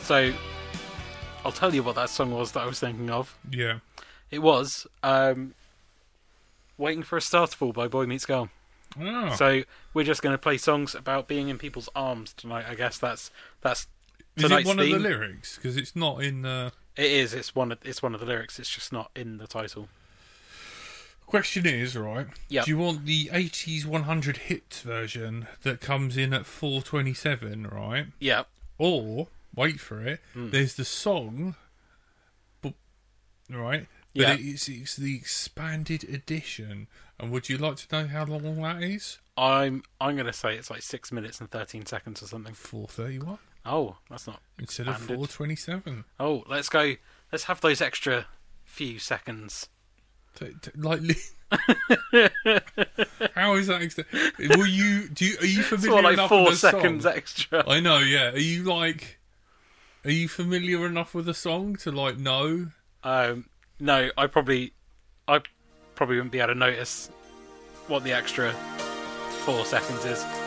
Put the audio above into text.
So, I'll tell you what that song was that I was thinking of. Yeah. It was Waiting for a Star to Fall by Boy Meets Girl. Oh. So, we're just going to play songs about being in people's arms tonight. I guess that's Is tonight's it one theme. of the lyrics? Because it's not in... It is. It's one of the lyrics. It's just not in the title. Question is, right, Yep. do you want the 80s 100 hits version that comes in at 4:27, right? Yeah. Or, wait for it, there's the song, right? But Yeah. it's the expanded edition. And would you like to know how long that is? I'm going to say it's like 6 minutes and 13 seconds or something. 4:31 Oh, that's not instead of expanded. 4:27. Oh, let's go. Let's have those extra few seconds. Like, how is that? Are you It's familiar more like enough 4 with the seconds song? extra. I know, yeah. Are you familiar enough with the song to like know? No, I probably wouldn't be able to notice what the extra 4 seconds is.